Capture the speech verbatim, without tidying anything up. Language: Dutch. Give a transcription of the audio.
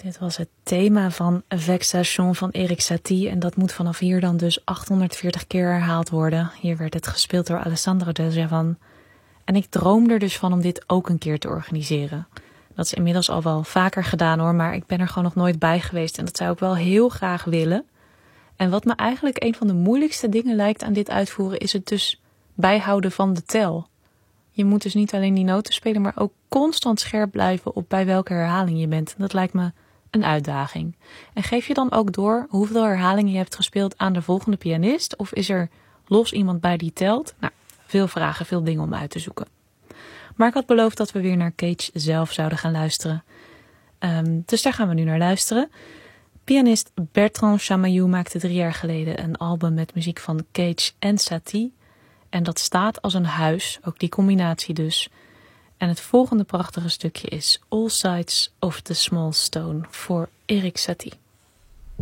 Dit was het thema van Vexation van Erik Satie. En dat moet vanaf hier dan dus achthonderdveertig keer herhaald worden. Hier werd het gespeeld door Alessandro Del Javan. En ik droom er dus van om dit ook een keer te organiseren. Dat is inmiddels al wel vaker gedaan hoor, maar ik ben er gewoon nog nooit bij geweest. En dat zou ik wel heel graag willen. En wat me eigenlijk een van de moeilijkste dingen lijkt aan dit uitvoeren, is het dus bijhouden van de tel. Je moet dus niet alleen die noten spelen, maar ook constant scherp blijven op bij welke herhaling je bent. Dat lijkt me een uitdaging. En geef je dan ook door hoeveel herhalingen je hebt gespeeld aan de volgende pianist? Of is er los iemand bij die telt? Nou, veel vragen, veel dingen om uit te zoeken. Maar ik had beloofd dat we weer naar Cage zelf zouden gaan luisteren. Um, dus daar gaan we nu naar luisteren. Pianist Bertrand Chamayou maakte drie jaar geleden een album met muziek van Cage en Satie. En dat staat als een huis, ook die combinatie dus. En het volgende prachtige stukje is All Sides of the Small Stone voor Erik Satie.